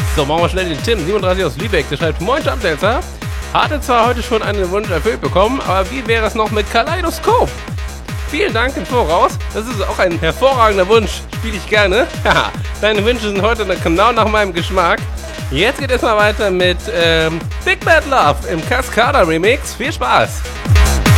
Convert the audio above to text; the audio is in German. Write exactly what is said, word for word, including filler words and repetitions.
So, machen wir schnell den Tim, siebenunddreißig aus Lübeck. Der schreibt: Moin Jumpdancer. Hatte zwar heute schon einen Wunsch erfüllt bekommen, aber wie wäre es noch mit Kaleidoskop? Vielen Dank im Voraus. Das ist auch ein hervorragender Wunsch. Spiele ich gerne. Haha, deine Wünsche sind heute genau nach meinem Geschmack. Jetzt geht es mal weiter mit ähm, Big Bad Love im Cascada Remix. Viel Spaß!